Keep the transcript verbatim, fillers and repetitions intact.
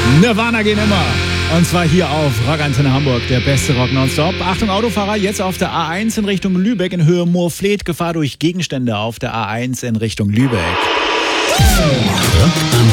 Nirvana gehen immer. Und zwar hier auf Rockantenne Hamburg, der beste Rock nonstop. Achtung Autofahrer, jetzt auf der A eins in Richtung Lübeck in Höhe Moorfleet. Gefahr durch Gegenstände auf der A eins in Richtung Lübeck. Rockantenne